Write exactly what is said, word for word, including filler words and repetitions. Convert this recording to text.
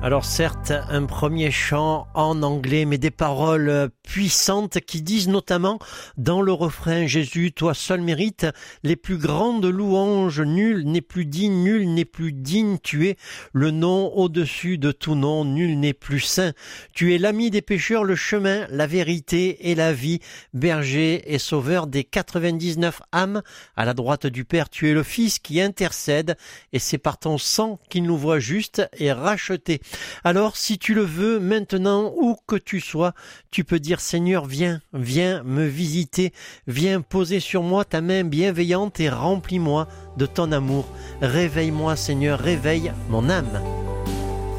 Alors certes, un premier chant en anglais, mais des paroles puissantes qui disent notamment dans le refrain « Jésus, toi seul mérites les plus grandes louanges, nul n'est plus digne, nul n'est plus digne, tu es le nom au-dessus de tout nom, nul n'est plus saint. Tu es l'ami des pécheurs, le chemin, la vérité et la vie, berger et sauveur des quatre-vingt-dix-neuf âmes. À la droite du Père, tu es le Fils qui intercède et c'est par ton sang qu'il nous voit justes et rachetés. » Alors, si tu le veux, maintenant, où que tu sois, tu peux dire « Seigneur, viens, viens me visiter, viens poser sur moi ta main bienveillante et remplis-moi de ton amour. Réveille-moi, Seigneur, réveille mon âme. »